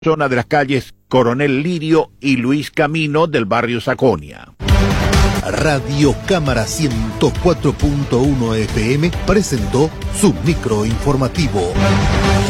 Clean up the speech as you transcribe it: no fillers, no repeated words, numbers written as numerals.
Zona de las calles Coronel Lirio y Luis Camino del barrio Saconia. Radio Cámara 104.1 FM presentó su micro informativo.